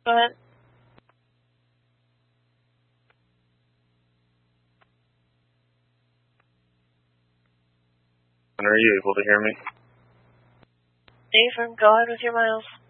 Go ahead. Are you able to hear me? Ethan, go ahead with your miles.